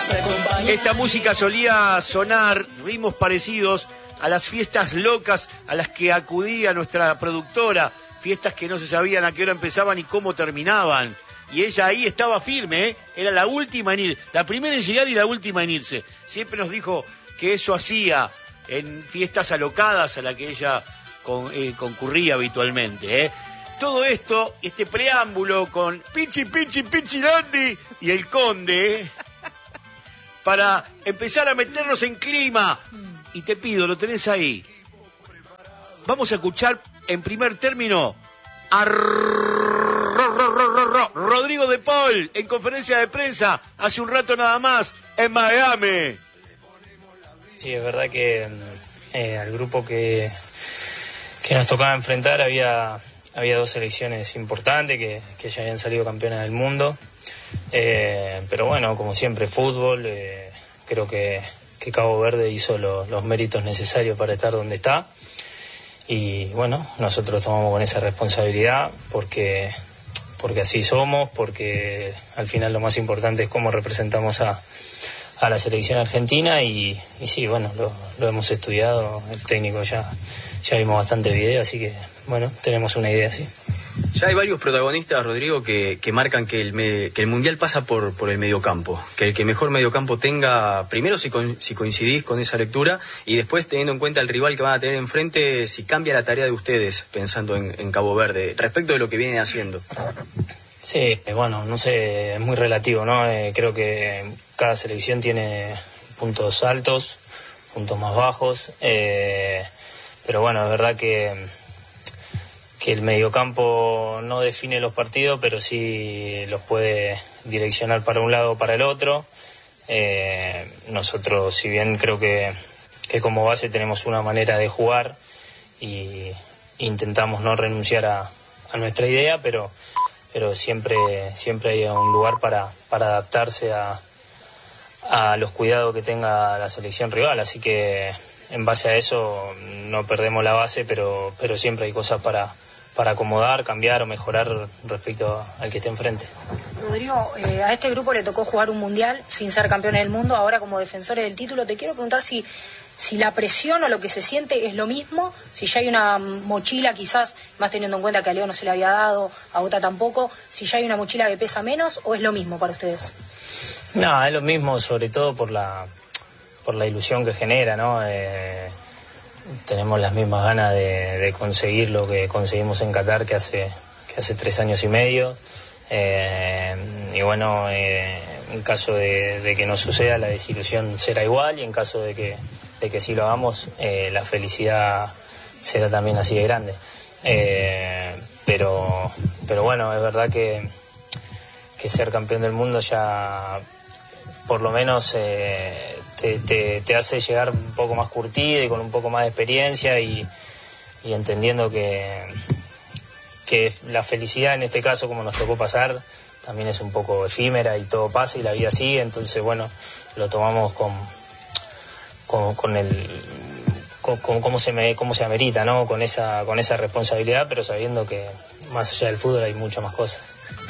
Esta música solía sonar, ritmos parecidos a las fiestas locas a las que acudía nuestra productora, fiestas que no se sabían a qué hora empezaban y cómo terminaban. Y ella ahí estaba firme, ¿eh? Era la última en ir, la primera en llegar y la última en irse. Siempre nos dijo que eso hacía en fiestas alocadas a las que ella concurría habitualmente, ¿eh? Todo esto, este preámbulo con Pinchi Landi y el Conde, ¿eh? Para empezar a meternos en clima. Y te pido, lo tenés ahí. Vamos a escuchar en primer término a Rodrigo de Paul en conferencia de prensa hace un rato nada más en Miami. Sí, es verdad que al grupo que nos tocaba enfrentar había dos selecciones importantes que ya habían salido campeonas del mundo. Pero bueno, como siempre, fútbol, creo que Cabo Verde hizo los méritos necesarios para estar donde está. Y bueno, nosotros tomamos con esa responsabilidad porque así somos, porque al final lo más importante es cómo representamos a la selección argentina y sí, bueno, lo hemos estudiado, el técnico ya vimos bastante video, así que bueno, tenemos una idea, sí. Ya hay varios protagonistas, Rodrigo, que marcan que el Mundial pasa por el mediocampo. Que el que mejor mediocampo tenga, primero si coincidís con esa lectura, y después teniendo en cuenta el rival que van a tener enfrente, si cambia la tarea de ustedes, pensando en Cabo Verde, respecto de lo que vienen haciendo. Sí, bueno, no sé, es muy relativo, ¿no? Creo que cada selección tiene puntos altos, puntos más bajos, pero bueno, es verdad que el mediocampo no define los partidos, pero sí los puede direccionar para un lado o para el otro. Nosotros, si bien creo que como base tenemos una manera de jugar y intentamos no renunciar a nuestra idea, pero siempre hay un lugar para adaptarse a los cuidados que tenga la selección rival, así que en base a eso no perdemos la base, pero siempre hay cosas para acomodar, cambiar o mejorar respecto al que esté enfrente. Rodrigo, a este grupo le tocó jugar un mundial sin ser campeones del mundo, ahora como defensores del título. Te quiero preguntar si la presión o lo que se siente es lo mismo, si ya hay una mochila quizás, más teniendo en cuenta que a Leo no se le había dado, a Ota tampoco, si ya hay una mochila que pesa menos o es lo mismo para ustedes. No, es lo mismo, sobre todo por la ilusión que genera, ¿no? Tenemos las mismas ganas de conseguir lo que conseguimos en Qatar que hace 3 años y medio. Y bueno, en caso de que no suceda, la desilusión será igual, y en caso de que sí lo hagamos, la felicidad será también así de grande. Pero bueno, es verdad que ser campeón del mundo ya por lo menos te hace llegar un poco más curtido y con un poco más de experiencia y entendiendo que la felicidad en este caso, como nos tocó pasar, también es un poco efímera y todo pasa y la vida sigue. Entonces bueno, lo tomamos como se amerita, ¿no? Con esa responsabilidad, pero sabiendo que más allá del fútbol hay muchas más cosas.